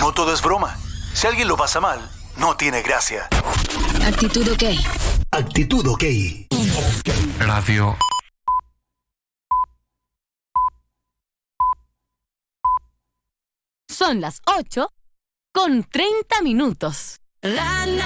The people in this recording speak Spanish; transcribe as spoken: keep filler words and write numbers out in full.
no todo es broma. Si alguien lo pasa mal, no tiene gracia. Actitud OK. Actitud OK. Radio. Son las ocho con treinta minutos.